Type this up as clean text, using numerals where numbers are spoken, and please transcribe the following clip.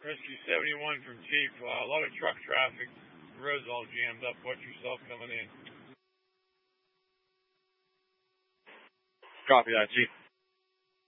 Rescue 71 from Chief. A lot of truck traffic. The road's all jammed up. Watch yourself coming in. Copy that, Chief.